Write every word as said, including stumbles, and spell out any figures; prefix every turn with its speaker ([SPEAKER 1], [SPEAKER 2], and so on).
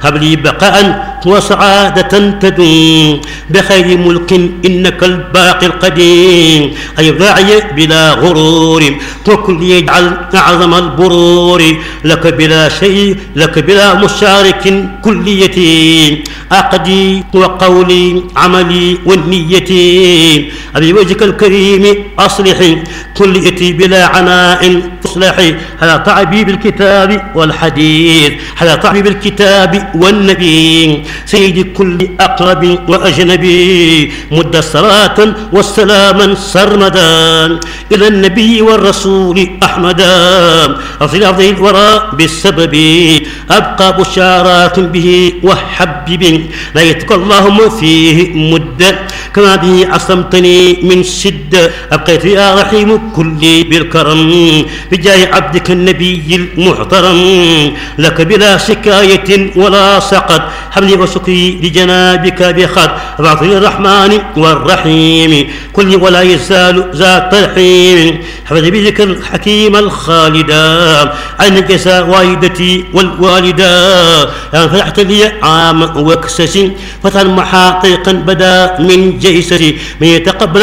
[SPEAKER 1] هب لي بقاء وسعادة تدوم بخير ملك إنك الباقي القديم أي داعي بلا غرور وكل يجعل أعظم البرور لك بلا شيء لك بلا مشارك كليتي عقدي وقولي عملي والنيتي أبي وجهك الكريم أصلح كليتي بلا عناء تصلحي على تعبي بالكتاب والحديث على تعبي بالكتاب والنبي سيد كل أقرب وأجنبي مد صلاة والسلاما سرمدا إلى النبي والرسول أحمدا أفضل أرض الورى بالسبب أبقى بشارات به وحبب لا يتقى اللهم فيه مدة كما به عصمتني من شدة أبقيت يا رحيم كلي بالكرم بجاه عبدك النبي المحترم لك بلا شكاية ولا سقط حملي وشكري لجنابك بخط بعطي الرحمن والرحيم كل ولا يزال ذات الحين حفظ بذكر الحكيم الخالدا عن الجزاء والدتي والوالدا يعني فتحت لي عام وكسسي فتحا محاقيقا بدا من جيسسي من يتقبل